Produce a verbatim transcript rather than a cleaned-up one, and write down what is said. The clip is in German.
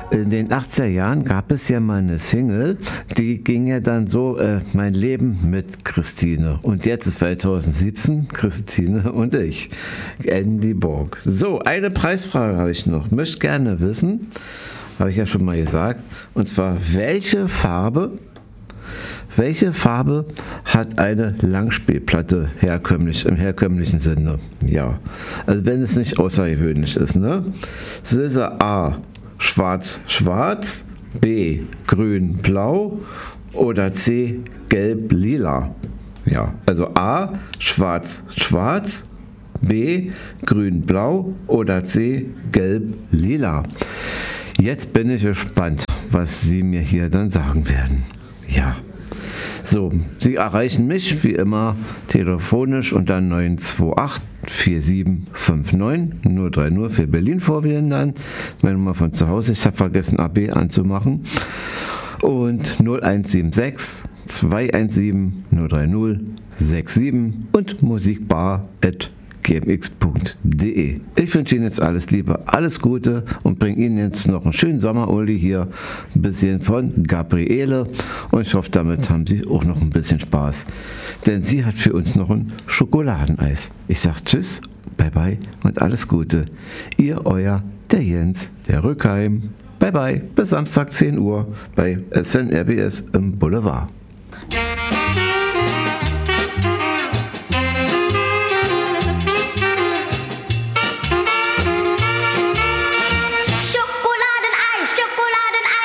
In den achtziger Jahren gab es ja mal eine Single, die ging ja dann so, äh, mein Leben mit Christine. Und jetzt ist zweitausendsiebzehn, Christine und ich, Andy Borg. So, eine Preisfrage habe ich noch. Möchte gerne wissen, habe ich ja schon mal gesagt, und zwar, welche Farbe, welche Farbe hat eine Langspielplatte herkömmlich, im herkömmlichen Sinne? Ja, also wenn es nicht außergewöhnlich ist, ne? Es ist A, schwarz, schwarz, B, grün, blau oder C, gelb, lila. Ja, also A, schwarz, schwarz, B, grün, blau oder C, gelb, lila. Jetzt bin ich gespannt, was Sie mir hier dann sagen werden. Ja. So, Sie erreichen mich wie immer telefonisch unter neun zwei acht vier sieben fünf neun null drei null für Berlin vorwählen dann. Meine Nummer von zu Hause, ich habe vergessen A B anzumachen. Und null eins sieben sechs zwei eins sieben null drei null sechs sieben und musikbar at g m x punkt d e. Ich wünsche Ihnen jetzt alles Liebe, alles Gute und bringe Ihnen jetzt noch einen schönen Sommer-Uli hier, ein bisschen von Gabriele, und ich hoffe, damit haben Sie auch noch ein bisschen Spaß, denn sie hat für uns noch ein Schokoladeneis. Ich sage Tschüss, bye bye und alles Gute. Ihr, euer, der Jens, der Rückheim. Bye bye, bis Samstag zehn Uhr bei S N R B S im Boulevard.